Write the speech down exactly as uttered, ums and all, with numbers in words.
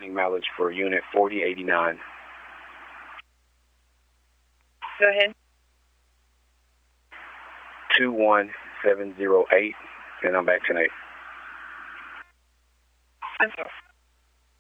running mileage for unit forty eighty-nine. Go ahead. two one seven zero eight, and I'm back tonight. Okay.